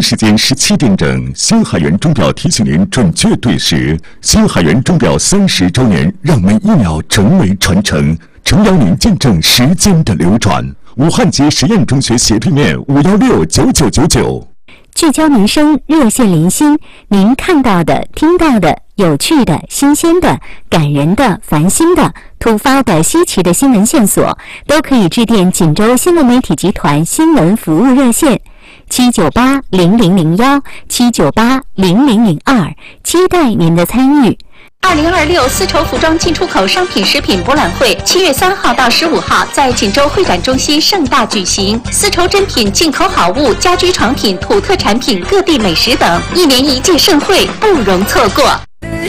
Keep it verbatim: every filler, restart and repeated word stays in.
京时间十七点整，新海源钟表提醒您准确对时。新海源钟表三十周年，让每一秒成为传承，诚邀您见证时间的流转。武汉街实验中学斜对面五幺六九九九九。 聚焦民生，热线连心，您看到的、听到的、有趣的、新鲜的、感人的、烦心的、突发的、稀奇的新闻线索，都可以致电锦州新闻媒体集团新闻服务热线七九八零零零幺七九八零零零二，期待您的参与。 二零二六丝绸服装进出口商品食品博览会七月三号到十五号在锦州会展中心盛大举行，丝绸珍品、进口好物、家居床品、土特产品、各地美食等，一年一届盛会不容错过。